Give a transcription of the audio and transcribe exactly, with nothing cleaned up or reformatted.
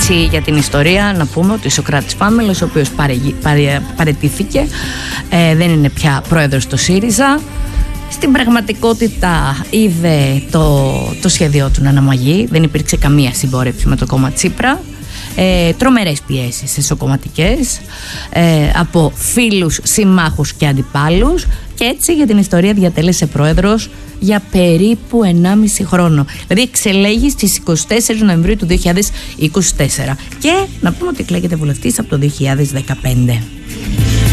έτσι για την ιστορία να πούμε ότι ο Σωκράτης Πάμελος, ο οποίος παρε, παρε, παραιτήθηκε, ε, δεν είναι πια πρόεδρος του ΣΥΡΙΖΑ. Στην πραγματικότητα είδε το, το σχέδιό του να αναμαγεί, δεν υπήρξε καμία συμπόρευση με το κόμμα Τσίπρα. Ε, τρομερές πιέσεις εσωκομματικές ε, από φίλους, συμμάχους και αντιπάλους, και έτσι για την ιστορία διατέλεσε πρόεδρος για περίπου ενάμιση χρόνο. Δηλαδή εξελέγει στις εικοστή τέταρτη Νοεμβρίου του δύο χιλιάδες είκοσι τέσσερα και να πούμε ότι εκλέγεται βουλευτής από το δύο χιλιάδες δεκαπέντε.